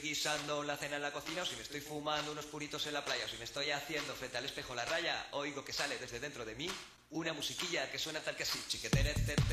guisando la cena en la cocina, o si me estoy fumando unos puritos en la playa, o si me estoy haciendo frente al espejo la raya, oigo que sale desde dentro de mí una musiquilla que suena tal que así, chiquetere,